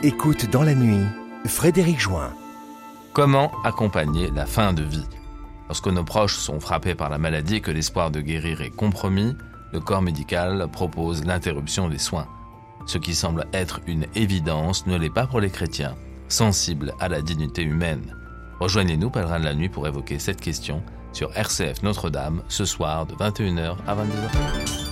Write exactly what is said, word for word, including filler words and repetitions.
Écoute dans la nuit, Frédéric Join. Comment accompagner la fin de vie ? Lorsque nos proches sont frappés par la maladie et que l'espoir de guérir est compromis, le corps médical propose l'interruption des soins. Ce qui semble être une évidence ne l'est pas pour les chrétiens, sensibles à la dignité humaine. Rejoignez-nous, pèlerins de la nuit, pour évoquer cette question sur R C F Notre-Dame, ce soir de vingt et une heures à vingt-deux heures.